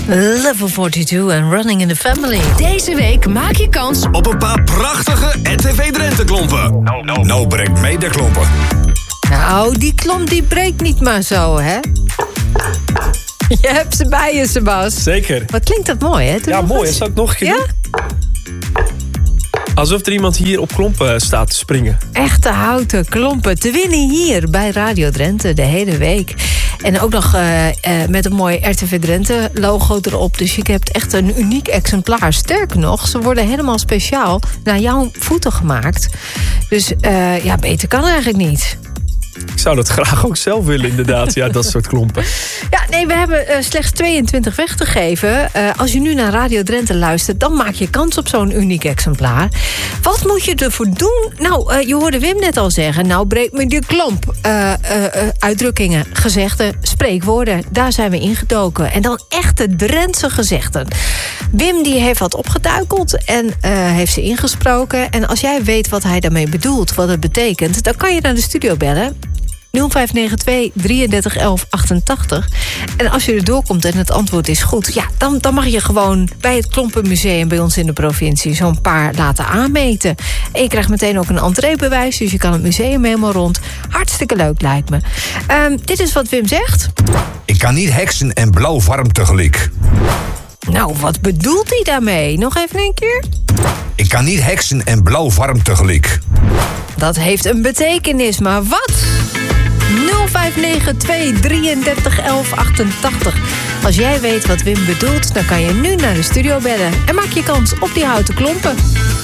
Level 42 en Running in the Family. Deze week maak je kans op een paar prachtige RTV Drenthe klompen. Nou breekt mee de klompen. Nou, die klomp die breekt niet maar zo, hè? Je hebt ze bij je, Sebas. Zeker. Wat klinkt dat mooi, hè? Ja, mooi. Zal ik nog een keer doen? Alsof er iemand hier op klompen staat te springen. Echte houten klompen te winnen hier bij Radio Drenthe de hele week. En ook nog met een mooi RTV Drenthe logo erop. Dus je hebt echt een uniek exemplaar. Sterker nog, ze worden helemaal speciaal naar jouw voeten gemaakt. Dus ja, beter kan eigenlijk niet. Ik zou dat graag ook zelf willen, inderdaad. Ja, dat soort klompen. Ja, nee, we hebben slechts 22 weg te geven. Als je nu naar Radio Drenthe luistert, dan maak je kans op zo'n uniek exemplaar. Wat moet je ervoor doen? Nou, je hoorde Wim net al zeggen. Nou, breek me die klomp. Uitdrukkingen, gezegden, spreekwoorden. Daar zijn we ingedoken. En dan echte Drentse gezegden. Wim die heeft wat opgeduikeld en heeft ze ingesproken. En als jij weet wat hij daarmee bedoelt, wat het betekent, dan kan je naar de studio bellen. 0592 33 11 88. En als je er doorkomt en het antwoord is goed, ja, dan mag je gewoon bij het Klompenmuseum bij ons in de provincie zo'n paar laten aanmeten. En je krijgt meteen ook een entreebewijs, dus je kan het museum helemaal rond. Hartstikke leuk, lijkt me. Dit is wat Wim zegt. Ik kan niet heksen en blauw warm tegelijk. Nou, wat bedoelt hij daarmee? Nog even een keer. Ik kan niet heksen en blauw warm tegelijk. Dat heeft een betekenis, maar wat? 0592 33 11 88. Als jij weet wat Wim bedoelt, dan kan je nu naar de studio bellen. En maak je kans op die houten klompen.